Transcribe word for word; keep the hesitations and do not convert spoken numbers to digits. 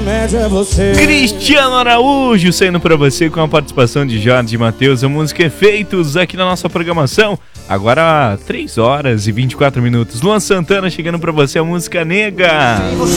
remédio é você. Cristiano Araújo saindo pra você com a participação de Jorge Mateus, a música Efeitos aqui na nossa programação. Agora três horas e vinte e quatro minutos. Luan Santana chegando pra você, a música Nega.